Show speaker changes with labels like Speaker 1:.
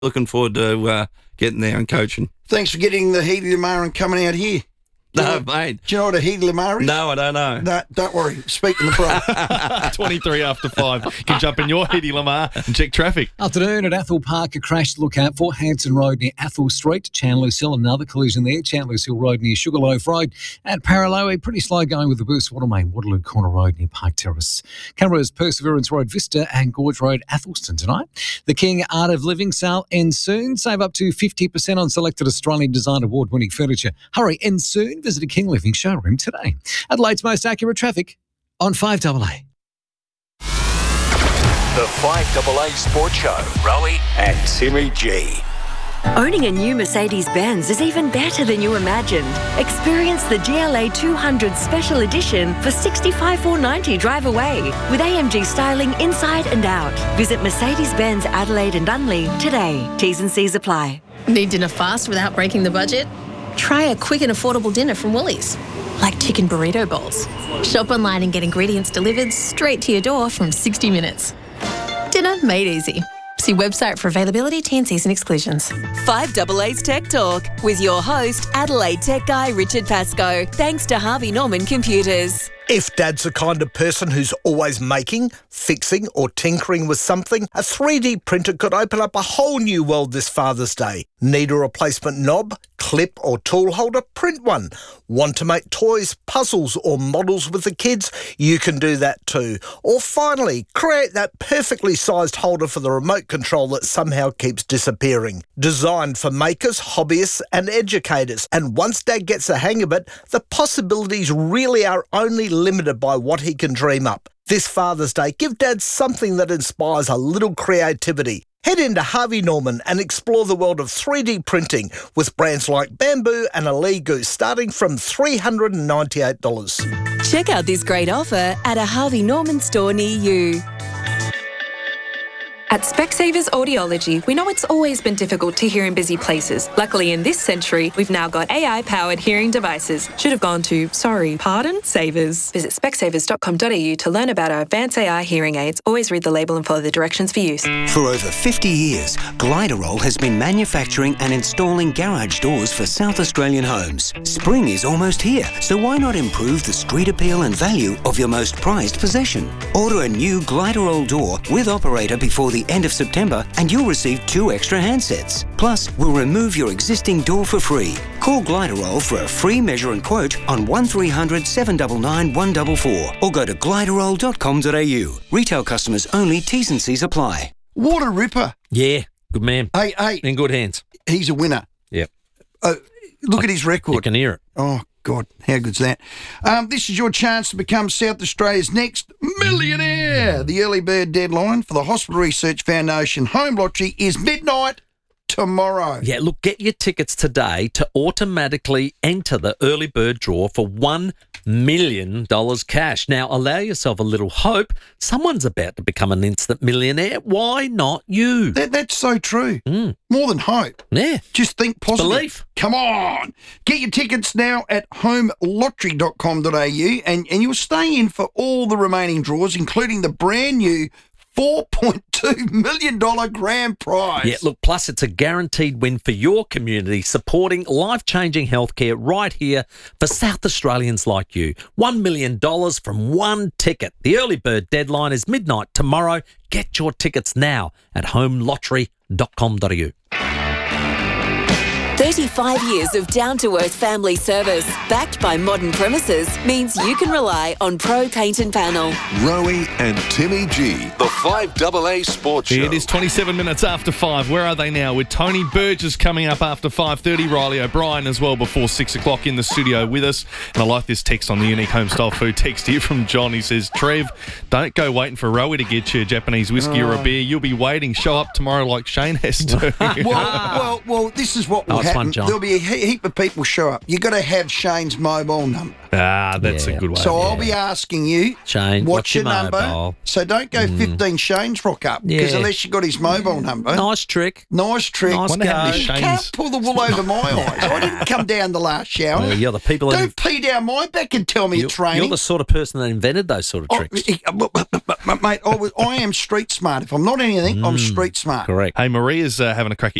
Speaker 1: looking forward to getting there and coaching.
Speaker 2: Thanks for getting the Healy Lamar and coming out here.
Speaker 1: Mate.
Speaker 2: Do you know what a Healy Lamar is?
Speaker 1: No, I don't know.
Speaker 2: No, don't worry. Speak to the pro.
Speaker 3: 23 after 5. You can jump in your Healy Lamar and check traffic.
Speaker 4: Afternoon at Athol Park, a crash to look out for. Hanson Road near Athol Street. Chandler's Hill, another collision there. Chandler's Hill Road near Sugarloaf Road. At Paraloe, pretty slow going with the Boost Watermain. Waterloo Corner Road near Park Terrace. Canberra's Perseverance Road Vista and Gorge Road, Athelston tonight. The King Art of Living sale ends soon. Save up to 50% on selected Australian Design Award-winning furniture. Hurry, ends soon. Visit a King Living showroom today. Adelaide's most accurate traffic on 5AA.
Speaker 5: The 5AA Sports Show, Rowie and Timmy G.
Speaker 6: Owning a new Mercedes-Benz is even better than you imagined. Experience the GLA 200 Special Edition for $65,490 drive away with AMG styling inside and out. Visit Mercedes-Benz Adelaide and Dunley today. T's and C's apply.
Speaker 7: Need dinner fast without breaking the budget? Try a quick and affordable dinner from Woolies, like chicken burrito bowls. Shop online and get ingredients delivered straight to your door from 60 minutes. Dinner made easy. See website for availability, T&Cs and exclusions.
Speaker 6: 5AA's Tech Talk with your host, Adelaide Tech Guy Richard Pascoe. Thanks to Harvey Norman Computers.
Speaker 8: If Dad's the kind of person who's always making, fixing or tinkering with something, a 3D printer could open up a whole new world this Father's Day. Need a replacement knob, clip or tool holder? Print one. Want to make toys, puzzles or models with the kids? You can do that too. Or finally, create that perfectly sized holder for the remote control that somehow keeps disappearing. Designed for makers, hobbyists and educators. And once Dad gets the hang of it, the possibilities really are only limited by what he can dream up. This Father's Day, give Dad something that inspires a little creativity. Head into Harvey Norman and explore the world of 3D printing with brands like Bamboo and Aligo starting from $398.
Speaker 6: Check out this great offer at a Harvey Norman store near you.
Speaker 9: At Specsavers Audiology, we know it's always been difficult to hear in busy places. Luckily, in this century, we've now got AI-powered hearing devices. Should have gone to, Savers. Visit specsavers.com.au to learn about our advanced AI hearing aids. Always read the label and follow the directions for use.
Speaker 10: For over 50 years, Gliderol has been manufacturing and installing garage doors for South Australian homes. Spring is almost here, so why not improve the street appeal and value of your most prized possession? Order a new Gliderol door with operator before the end of September and you'll receive 2 extra handsets. Plus, we'll remove your existing door for free. Call Gliderol for a free measure and quote on 1300 799 144 or go to gliderol.com.au. Retail customers only, T's and C's apply.
Speaker 2: Water Ripper.
Speaker 1: Yeah, good man.
Speaker 2: Hey.
Speaker 1: In good hands.
Speaker 2: He's a winner.
Speaker 1: Yep.
Speaker 2: Look at his record.
Speaker 1: You can hear it.
Speaker 2: Oh, God, how good's that? This is your chance to become South Australia's next millionaire. The early bird deadline for the Hospital Research Foundation Home Lottery is midnight tomorrow.
Speaker 11: Yeah, look, get your tickets today to automatically enter the early bird draw for $1 million cash. Now, allow yourself a little hope. Someone's about to become an instant millionaire. Why not you?
Speaker 2: That's so true. More than hope.
Speaker 11: Yeah.
Speaker 2: Just think positive.
Speaker 11: Belief.
Speaker 2: Come on. Get your tickets now at homelottery.com.au and you'll stay in for all the remaining draws, including the brand new $4.2 million grand prize.
Speaker 11: Yeah, look, plus it's a guaranteed win for your community, supporting life-changing healthcare right here for South Australians like you. $1 million from one ticket. The early bird deadline is midnight tomorrow. Get your tickets now at homelottery.com.au.
Speaker 6: 35 years of down-to-earth family service, backed by modern premises, means you can rely on Pro Paint and Panel.
Speaker 5: Rowie and Timmy G. The 5AA Sports Show.
Speaker 3: It is 27 minutes after 5. Where are they now? With Tony Burgess coming up after 5:30. Riley O'Brien as well before 6 o'clock in the studio with us. And I like this text on the Unique Homestyle Food text here from John. He says, Trev, don't go waiting for Rowie to get you a Japanese whiskey or a beer. You'll be waiting. Show up tomorrow like Shane has to.
Speaker 2: Well, this is what will happen.
Speaker 11: one, John.
Speaker 2: There'll be a heap of people show up. You got to have Shane's mobile number.
Speaker 3: That's a good way.
Speaker 2: So I'll be asking you,
Speaker 11: Shane,
Speaker 2: what's your number?
Speaker 11: mobile?
Speaker 2: So don't go 15 Shane's rock up, because
Speaker 11: Yeah.
Speaker 2: unless you got his mobile number.
Speaker 11: Nice trick.
Speaker 2: Nice trick.
Speaker 11: Nice
Speaker 3: Wonder how many
Speaker 11: go.
Speaker 2: You
Speaker 3: Shane's-
Speaker 2: can't pull the wool over my eyes. I didn't come down the last shower.
Speaker 11: Well, you're the people.
Speaker 2: Don't pee down my back and tell me it's raining.
Speaker 11: You're the sort of person that invented those sort of tricks.
Speaker 2: Mate, I am street smart. If I'm not anything, I'm street smart.
Speaker 11: Correct.
Speaker 3: Hey, Maria's having a crack at